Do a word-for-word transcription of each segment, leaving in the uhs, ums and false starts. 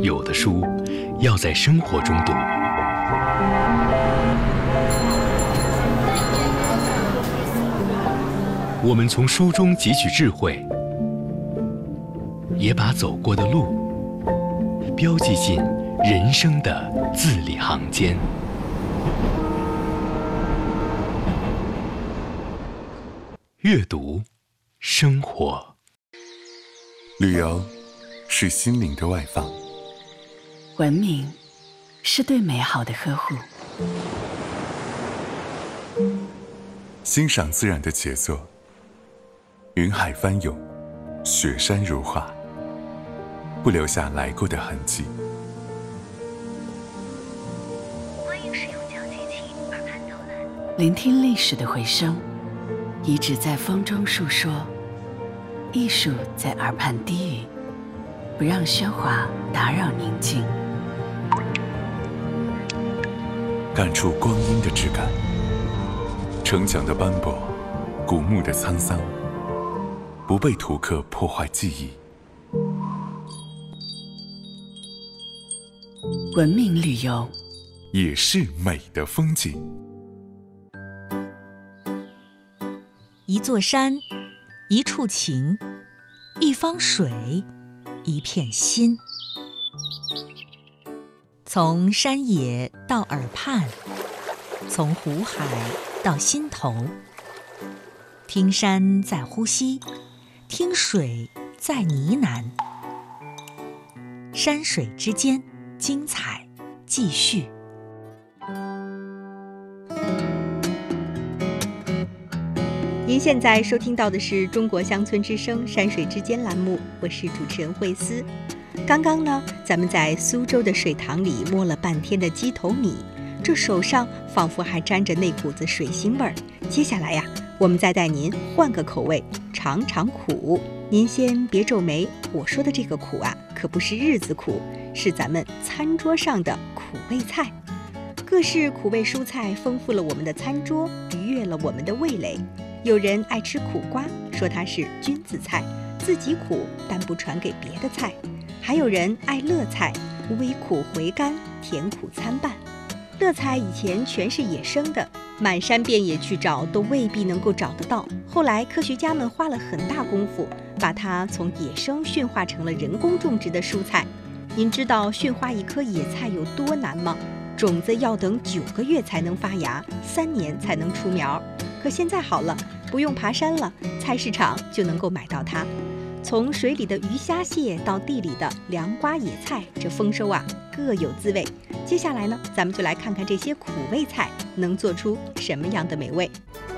有的书要在生活中读。我们从书中汲取智慧，也把走过的路标记进人生的字里行间。阅读，生活。 旅游是心灵的外放， 文明是对美好的呵护。 欣赏自然的杰作，云海翻涌，雪山如画，不留下来过的痕迹。 欢迎使用讲解器耳畔导览， 聆听历史的回声，遗址在风中述说，艺术在耳畔低语，不让喧哗打扰宁静。 感触光阴的质感，城墙的斑驳，古墓的沧桑，不被图刻破坏记忆。 文明旅游也是美的风景。 一座山，一处情，一方水，一片心。从山野到耳畔，从湖海到心头，听山在呼吸，听水在呢喃。山水之间，精彩继续。 您现在收听到的是中国乡村之声山水之间栏目，我是主持人慧思。刚刚呢，咱们在苏州的水塘里摸了半天的鸡头米，这手上仿佛还沾着那股子水腥味儿。接下来呀，我们再带您换个口味，尝尝苦。您先别皱眉，我说的这个苦啊，可不是日子苦，是咱们餐桌上的苦味菜。各式苦味蔬菜丰富了我们的餐桌，愉悦了我们的味蕾。有人爱吃苦瓜，说它是君子菜，自己苦但不传给别的菜。还有人爱乐菜，微苦回甘，甜苦参半。乐菜以前全是野生的，满山遍野去找都未必能够找得到。后来科学家们花了很大功夫，把它从野生驯化成了人工种植的蔬菜。您知道驯化一棵野菜有多难吗？种子要等九个月才能发芽，三年才能出苗。可现在好了，不用爬山了，菜市场就能够买到它。从水里的鱼虾蟹到地里的凉瓜野菜，这丰收啊各有滋味。接下来呢，咱们就来看看这些苦味菜能做出什么样的美味。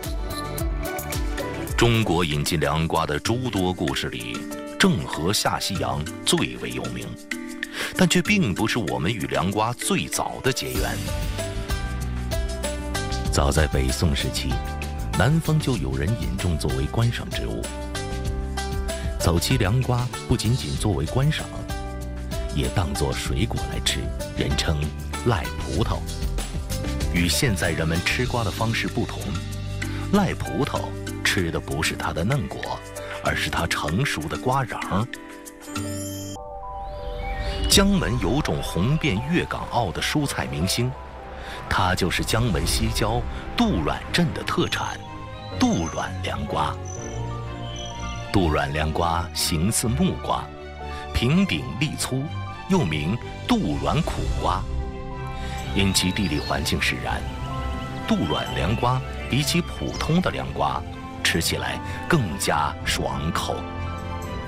中国引进凉瓜的诸多故事里，郑和下西洋最为有名，但却并不是我们与凉瓜最早的结缘。早在北宋时期，南方就有人引种作为观赏植物。早期凉瓜不仅仅作为观赏，也当作水果来吃，人称赖葡萄。与现在人们吃瓜的方式不同，赖葡萄吃的不是它的嫩果，而是它成熟的瓜瓤。江门有种红遍粤港澳的蔬菜明星，它就是江门西郊杜阮镇的特产杜阮凉瓜。杜阮凉瓜形似木瓜，平顶粒粗，又名杜阮苦瓜。因其地理环境使然，杜阮凉瓜比起普通的凉瓜，吃起来更加爽口